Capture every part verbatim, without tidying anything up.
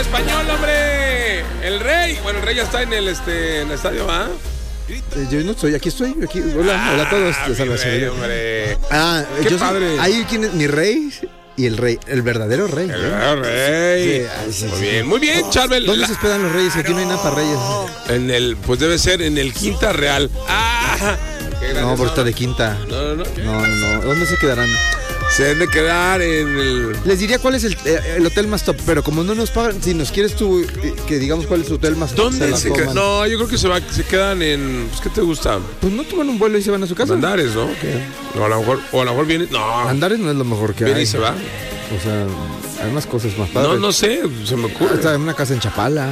español, hombre. El Rey. Bueno, el Rey ya está en el, este, en el estadio, ¿va? Eh, yo no estoy, aquí estoy. Aquí. Hola, Ah, hola a todos. mi Salvación. Rey, hombre. Ah, Qué yo soy- padre. ahí quién es mi rey y el rey, el verdadero rey. El ¿eh? verdadero Rey. Sí, ay, sí, muy sí. bien, muy bien, Charbel. ¿Dónde La- se hospedan los reyes? Aquí no hay nada para reyes. En el, pues debe ser en el Quinta Real. Ah, qué grande No, por son. estar de quinta. No, no, no. No, no, no. ¿Dónde se quedarán? Se deben de quedar en el. Les diría cuál es el, eh, el hotel más top, pero como no nos pagan, si nos quieres tú eh, que digamos cuál es su hotel más top. ¿Dónde la se quedan? coman. No, yo creo que se va, se quedan en. Pues, ¿qué te gusta? Pues no toman un vuelo y se van a su casa. Andares, ¿no? ¿Qué? O a lo mejor, o a lo mejor viene. No. Andares no es lo mejor que Viene hay. y se va. O sea, hay más cosas más padres. No, no sé, se me ocurre. Está en una casa en Chapala.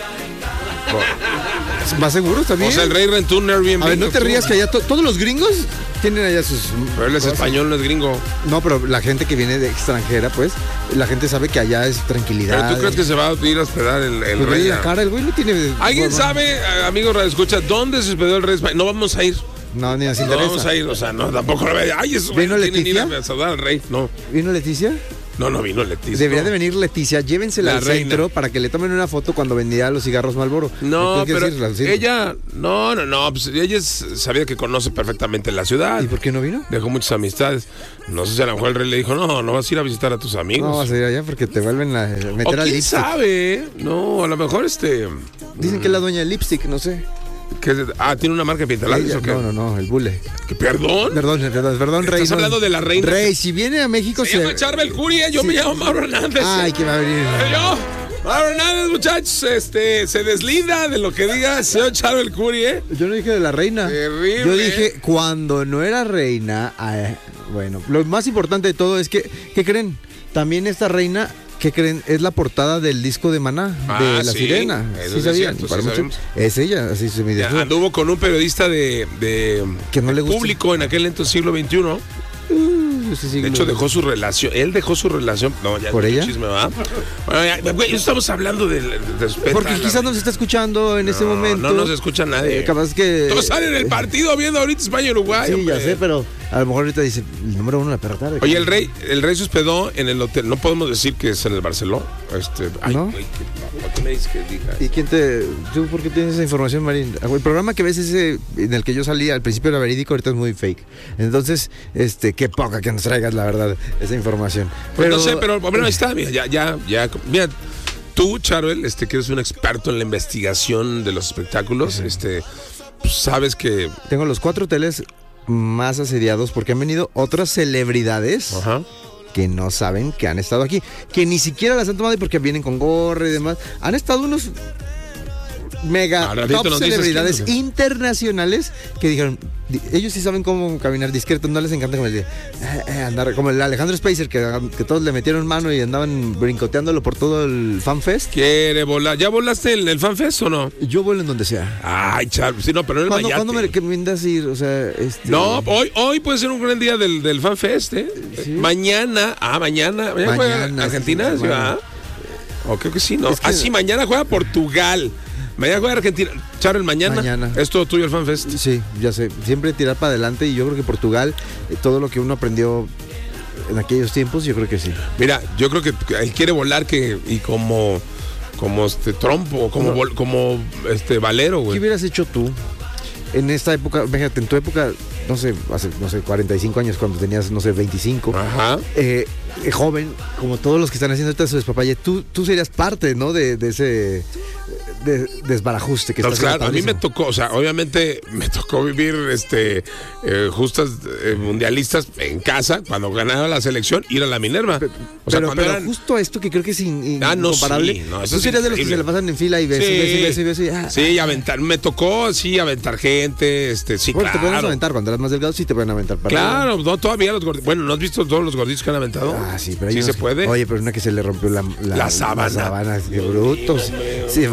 ¿Más seguro? ¿Está bien? O sea, el Rey rentó un Airbnb. A ver, no te rías que allá to- todos los gringos tienen allá sus... Pero él es cosas. español, no es gringo. No, pero la gente que viene de extranjera, pues, la gente sabe que allá es tranquilidad. Pero tú crees que se va a ir a hospedar el, el Pues Rey. vele la cara, el güey no tiene... ¿Alguien bueno, sabe, eh, amigos Radio Escucha, dónde se hospedó el Rey español? No vamos a ir. No, ni así No interesa. vamos a ir, o sea, no, tampoco lo ve. Ay, eso ¿Vino tienen que ir Leticia? a saludar al Rey. No, ¿Vino Leticia? no, no vino Leticia. Debería no. de venir Leticia, llévensela La al reina. centro para que le tomen una foto cuando vendía los cigarros Marlboro. No, ¿Qué pero decir? Al centro. ella, no, no, no, pues ella es, sabía que conoce perfectamente la ciudad. ¿Y por qué no vino? Dejó muchas amistades. No sé si a lo mejor el Rey le dijo, no, no vas a ir a visitar a tus amigos. No vas a ir allá porque te vuelven a o meter al quién lipstick. sabe, no, a lo mejor este... Dicen que es la dueña del lipstick, no sé. que es- ah, tiene una marca de pintalabios Ella- o qué. no, no, no, el bule. ¿Qué, ¿Perdón? Perdón, perdón, perdón, Rey. Estás no- hablando de la reina. Rey, si viene a México Se llama Charbel Curia, yo Sí. me llamo Mauro Hernández. Ay, que va a venir. Yo, Mauro Hernández, muchachos, este, se deslinda de lo que diga el señor Charbel Curia. Yo no dije de la reina. Terrible. Yo dije cuando no era reina. ay, bueno, lo más importante de todo es que, ¿qué creen? También esta reina, ¿qué creen? Es la portada del disco de Maná, Ah, de La sí, Sirena. eso ¿Sí es sabían? cierto, Para sí muchos- sabemos. es ella, así se me Ya, dijo. anduvo con un periodista de, de Que no le de gusta. público en aquel entonces siglo veintiuno. Uh, ese De siglo. hecho, dejó su relación. Él dejó su relación. No, ya ¿Por es mucho ella? chisme, ¿va? Bueno, ya, güey, estamos hablando de, de, de respeta Porque a la quizás no se está escuchando en ese No, momento. no nos escucha nadie. Eh, capaz que. Todos salen en el partido viendo ahorita España-Uruguay. Sí, hombre. ya sé, pero a lo mejor ahorita dice el número uno de la perra tarde. Oye, el rey, el rey se hospedó en el hotel. No podemos decir que es en el Barcelona. Este, ay, ¿No? güey, ¿qué, ¿por qué me dices que diga? ¿Y quién te.? ¿Tú por qué tienes esa información, Marín? El programa que ves ese en el que yo salí al principio era verídico, ahorita es muy fake. Entonces, este, qué poca que nos traigas, la verdad, esa información. Pues no sé, pero bueno, ahí está, mira, ya, ya, ya. Mira, tú, Charbel, este, que eres un experto en la investigación de los espectáculos, este, pues, sabes que. Tengo los cuatro hoteles más asediados porque han venido otras celebridades Ajá. que no saben que han estado aquí, que ni siquiera las han tomado porque vienen con gorra y demás. Han estado unos mega Al ratito top nos dices celebridades quién, ¿no? internacionales que dijeron, di- ellos sí saben cómo caminar discreto, no les encanta como, el de, eh, eh, andar, como el Alejandro Spacer, que, que todos le metieron mano y andaban brincoteándolo por todo el FanFest. Quiere volar. ¿Ya volaste el, el FanFest o no? Yo vuelo en donde sea. Ay, Charbel, sí, no, pero en el ¿Cuándo, Mayate. ¿cuándo me recomiendas ir? O sea, este... No, hoy, hoy puede ser un gran día del, del FanFest, ¿eh? Sí. Mañana, ah, mañana, mañana, juega Mañana, Argentina, sí, ¿sí, mañana. va? O creo que sí, ¿no? Es que- Ah, sí, mañana juega Portugal. Mañana juega Argentina. Charbel, mañana. Mañana. Es todo tuyo el FanFest. Sí, ya sé, siempre tirar para adelante y yo creo que Portugal, eh, todo lo que uno aprendió en aquellos tiempos, yo creo que sí. Mira, yo creo que él quiere volar que y como como este trompo, como No. vol- como este Valero, ¿Qué güey. hubieras hecho tú en esta época? Fíjate, en tu época, no sé, hace, no sé, cuarenta y cinco años, cuando tenías, no sé, veinticinco, Ajá. eh, eh, joven, como todos los que están haciendo ahorita su despapalle, tú, tú serías parte, ¿no? De, de ese de- desbarajuste que Entonces, está claro, a mí me padrísimo. tocó, o sea, obviamente me tocó vivir este eh, justas eh, mundialistas en casa cuando ganaba la selección, ir a la Minerva. O sea, pero cuando pero eran- justo esto que creo que es in- Ah, no, incomparable. sí, no, eso tú es serías de los que increíble. se la pasan en fila y ves, Sí. y ves, y ves, y ves, y ah, Sí, aventar, me tocó, sí, aventar gente, este, sí, bueno, te pueden claro. aventar cuando eras más delgado, sí te pueden aventar para Claro, no todavía los gorditos. Bueno, ¿no has visto todos los gorditos que han aventado? Ah, sí, pero sí hay se unos- puede. Oye, pero una que se le rompió la, La sábana. Las sábanas, qué brutos. Sí, fue hasta el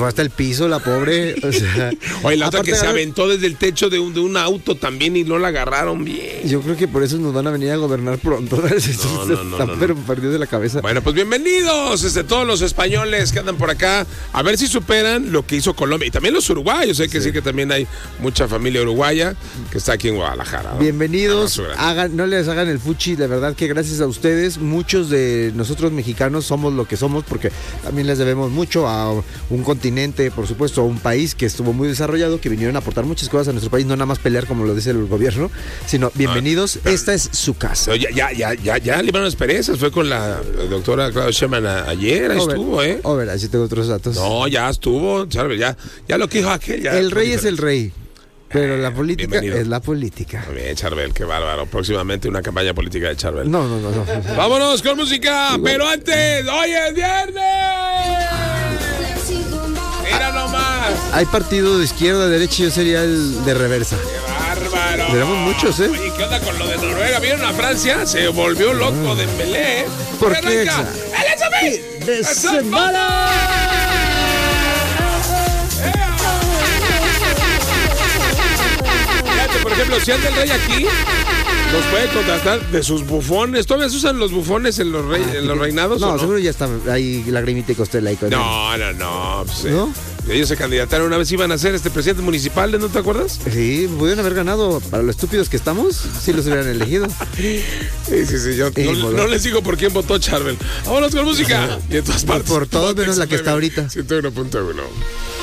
piso, la pobre. O sea, Oye, la otra aparte que se agarra- aventó desde el techo de un, de un auto también y no la agarraron bien. Yo creo que por eso nos van a venir a gobernar pronto. No, no, no, Están no, pero no. perdidos de la cabeza. Bueno, pues bienvenidos este, todos los españoles que andan por acá. A ver si superan lo que hizo Colombia. Y también los uruguayos. Hay que decir que también hay mucha familia uruguaya que está aquí en Guadalajara, ¿no? Bienvenidos, Abrazo grande. hagan, no les hagan el fuchi, de verdad que gracias a ustedes, muchos de nosotros mexicanos somos lo que somos porque también les debemos mucho a un continente, por supuesto, a un país que estuvo muy desarrollado, que vinieron a aportar muchas cosas a nuestro país, no nada más pelear como lo dice el gobierno, sino bienvenidos, pero- esta es su casa. Pero ya, ya, ya, ya, ya libraron asperezas. Fue con la doctora Claudia Sheinbaum a- ayer. Ahí Over- estuvo, ¿eh? Over, así tengo otros datos. No, ya estuvo, Charbel, ya, ya lo que dijo aquel. Ya el fue rey es el diferente. rey, pero la política bienvenido. es la política. Muy bien, Charbel, qué bárbaro. Próximamente una campaña política de Charbel. No, no, no, no. Vámonos con música, pero antes, hoy es viernes. Mira nomás. Hay partido de izquierda, derecha y yo sería el de reversa. Qué bárbaro. Tenemos muchos, ¿eh? Oye, ¿qué onda con lo de Noruega? ¿Vieron a Francia? Se volvió loco de Pelé. ¿eh? ¿Por Arranca qué, Exa? ¡El S M! ¡De semana! Fíjate, por ejemplo, si anda el rey aquí, los puede contratar de sus bufones. ¿Todavía se usan los bufones en los, rey- en los reinados? No, o no? seguro ya está ahí lagrimita y costela ahí con él. No, no, no. Pues, eh, ¿No? ellos se candidataron una vez, iban a ser este presidente municipal, ¿no te acuerdas? Sí, pudieron haber ganado. Para lo estúpidos que estamos, sí los hubieran elegido. Sí, sí, sí. Yo Y no, modo. no les digo por quién votó Charbel. Vámonos con música. Y en todas partes. Por todos menos la que está Ponte ahorita. ciento uno punto uno.